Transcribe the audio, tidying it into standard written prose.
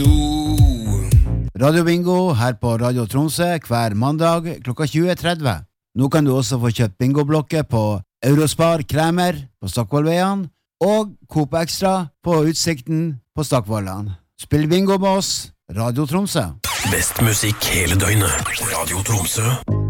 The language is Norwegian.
Radio Bingo her på Radio Tromsø hver mandag klokka 20.30. Nå kan du også få kjøpt bingoblokker på Eurospar Kremer på Stockvollveien og Coop Extra på Utsikten på Stockvollan. Spill bingo med oss, Radio Tromsø. Best musikk hele døgnet. Radio Tromsø.